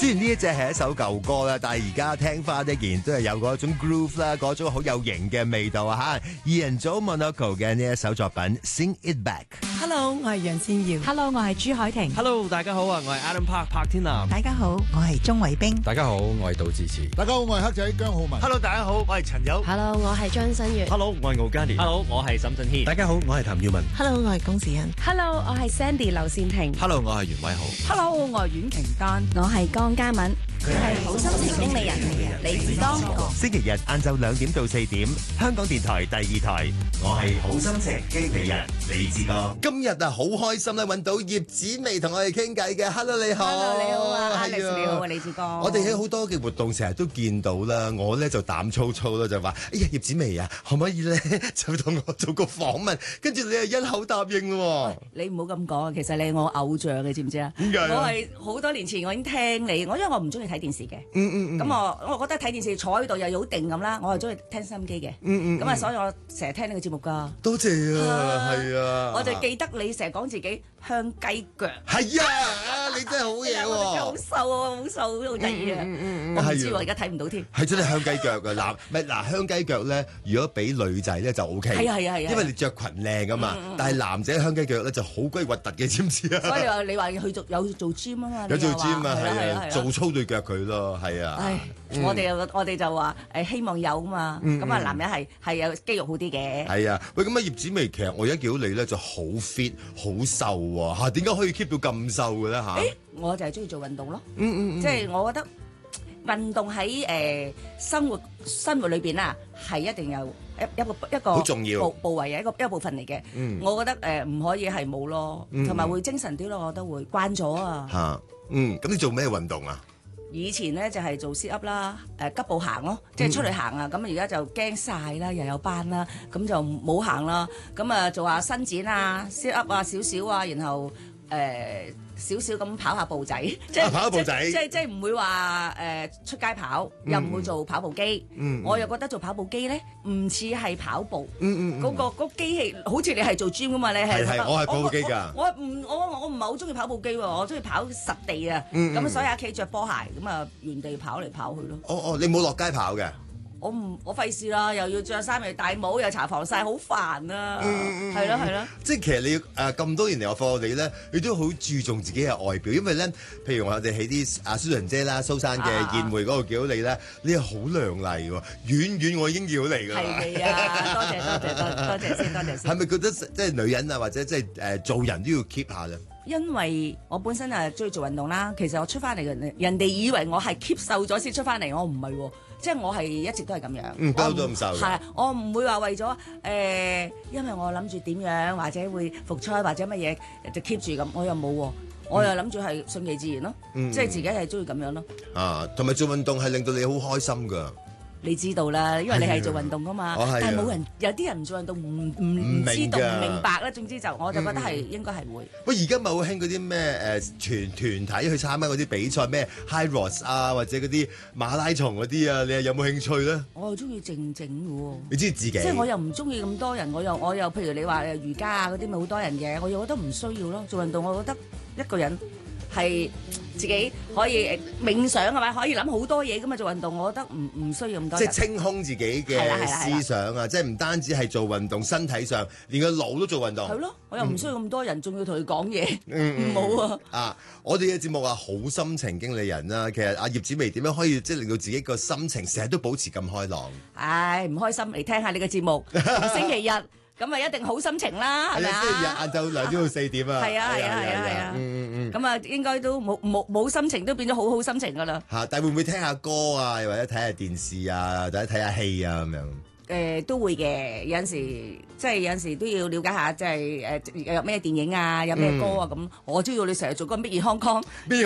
雖然呢一隻係一首舊歌啦，但係而家聽翻呢，仍然都係有嗰種 groove 啦，嗰種好有型嘅味道啊！嚇，二人組 Monaco 嘅呢一首作品《Sing It Back》。Hello， 我係楊千耀。 Hello， 我係朱凱婷。 Hello， 大家好啊，我係 Adam Park 柏天南。 大家好，我係鐘偉冰。 大家好，我係杜自持。 大家好，我係黑仔姜浩文。 Hello， 大家好，我係陳友。 Hello， 我係張新月。 Hello， 我係敖嘉年。 Hello， 我係沈振軒。 大家好，我係譚耀文。 Hello， 我係龔子欣。 Hello， 我係 Sandy 劉善婷。 Hello， 我係袁偉豪。 Hello， 我係阮瓊丹。 我係江嘉敏。佢係好心情經理人李志剛。 星期日晏晝2點到4點，香港電台第2台，我係好心情經理人李志剛。今日啊，好開心咧，揾到葉子楣同我哋傾偈嘅。Hello， 你好。 Hello， 你好啊 Alex， 你好啊，李志剛。 我哋喺好多嘅活動成日都見到啦，我咧就膽粗粗啦，就話：哎呀，葉子楣啊，可唔可以咧就同我做個訪問？跟住你係一口答應咯。 你唔好咁講啊，其實你係我偶像，你知唔知啊？ 點解？ 我係好多年前我已經聽你，因為我唔中意睇電視嘅。咁我覺得睇電視坐喺度又好定咁啦，我係中意聽收音機嘅。咁啊，所以我成日聽呢個節目㗎。 多謝啊，係啊。 我就記得你成日講自己香雞腳。 係啊，你真係好嘢喎。 好瘦啊，好瘦，好得意啊。我唔知喎，而家睇唔到添。 係真係香雞腳㗎。嗱香雞腳咧，如果俾女仔咧就 OK。係。因為你着裙靚啊嘛。但係男仔香雞腳咧就好鬼核突嘅，知唔知啊？ 所以你話去有做 gym 啊嘛。 有做 gym 啊，係啊，做粗對腳佢咯，係啊。 我哋就話希望有啊嘛。咁啊，男人係有肌肉好啲嘅。 係啊，喂，咁啊葉子楣，其實我而家見到你咧就好 fit 好瘦喎嚇，點解可以 keep 到咁瘦嘅咧嚇？ 我就係中意做運動咯。即係我覺得運動喺生活裏邊啊，係一定有一個好重要部位嘅一部分嚟嘅。我覺得唔可以係冇咯，同埋會精神啲咯。我覺得會慣咗啊。 嚇，咁你做咩運動啊？ 以前咧就係做 sit up 啦，急步行咯，即係出去行啊。咁而家就驚曬啦，又有班啦，咁就冇行啦。咁啊做下伸展啊 sit up 啊少少啊，然後少少咁跑下步仔，即係跑下步仔， 即係唔會話出街跑，又唔會做跑步機。我又覺得做跑步機咧唔似係跑步，嗰個機器好似你係做 gym 噶嘛，你係我係跑步機㗎。 我唔係好中意跑步機喎，我中意跑實地啊。咁所以喺屋企着波鞋咁啊，原地跑嚟跑去咯。 你冇落街跑嘅？ 我費事啦，又要着衫又戴帽又搽防曬，好煩啊！係咯。 即係其實你咁多年嚟我發覺你咧，你都好注重自己嘅外表，因為咧，譬如我哋喺啲蘇彥姐啦、蘇珊嘅宴會嗰度見到你咧，你係好靚麗喎，遠我已經要你㗎啦。 係啊，多謝先。 係咪覺得即係女人啊，或者即係做人都要 keep 下咧？ 因為我本身係中意做運動啦，其實我出翻嚟人哋以為我係 keep 瘦咗先出翻嚟，我唔係喎，即係我係一直都係咁樣。 不嬲都咁瘦。 係，我唔會話為咗因為我諗住點樣或者會復出或者乜嘢就 keep 住咁，我又冇喎，我又諗住係順其自然咯，即係自己係中意咁樣咯。 同埋做運動係令到你好開心㗎。 你知道啦，因為你係做運動噶嘛，但係有啲人唔做運動唔知道唔明白啦。總之我就覺得係應該係會。 喂，而家咪好興嗰啲咩團體去參加嗰啲比賽，咩 High Rocks 啊，或者嗰啲馬拉松嗰啲啊，你有冇興趣咧？我又中意靜靜嘅喎。你知自己？即係我又唔中意咁多人，我又譬如你話瑜伽啊嗰啲咪好多人嘅，我又覺得唔需要咯。做運動我覺得一個人係自己可以冥想係咪？可以諗好多嘢㗎嘛。做運動我覺得唔需要咁多。即係清空自己嘅思想啊！即係唔單止係做運動，身體上連個腦都做運動。係咯，我又唔需要咁多人，仲要同佢講嘢，唔好啊！我哋嘅節目啊，好心情經理人啦。其實阿葉子楣點樣可以即係令到自己個心情成日都保持咁開朗？唔開心嚟聽下你嘅節目，星期日。咁啊，一定好心情啦，係咪啊？即係晏晝2點到4點啊！係啊！咁啊，應該都冇心情，都變咗好好心情噶啦。但係會唔會聽下歌啊，又或者睇下電視啊，或者睇下戲啊咁樣？都會嘅，有陣時都要了解下，即係有咩電影啊，有咩歌啊咁。我知道你成日做緊《Made in Hong Kong》。